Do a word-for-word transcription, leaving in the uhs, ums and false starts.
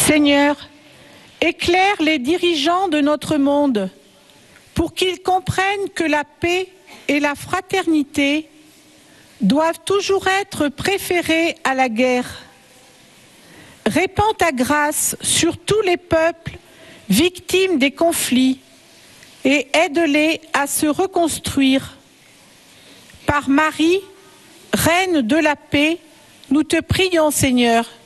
Seigneur, éclaire les dirigeants de notre monde pour qu'ils comprennent que la paix et la fraternité doivent toujours être préférées à la guerre. Répands ta grâce sur tous les peuples victimes des conflits et aide-les à se reconstruire. Par Marie, Reine de la paix, nous te prions, Seigneur.